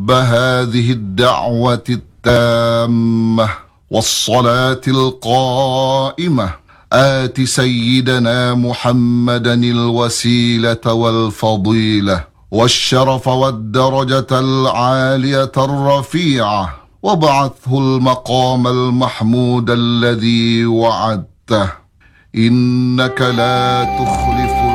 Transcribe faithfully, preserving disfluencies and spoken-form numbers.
رب هذه الدعوة التامة والصلاة القائمة آت سيدنا محمدا الوسيلة والفضيلة والشرف والدرجة العالية الرفيعة وابعثه المقام المحمود الذي وعدته إنك لا تخلف